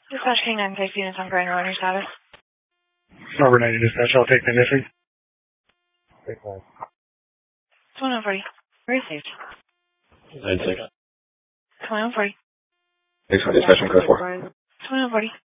Dispatch K9 takes units on Grand Runner status. Number 90 dispatch, I'll take the missing. Take 5. 2140. Received. 9-6. 2140. Thanks for dispatching code 4. 2140.